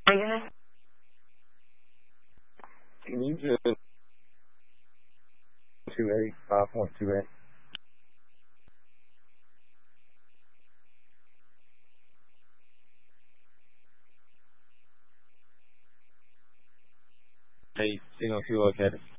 Can you just 2.8, 5.28? Hey, signal fuel located.